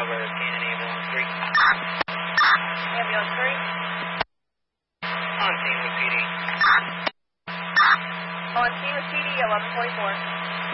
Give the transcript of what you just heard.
Bravo, Cannon, ambulance 3. Ambulance 3. On scene with PD. On scene with PD, 1144.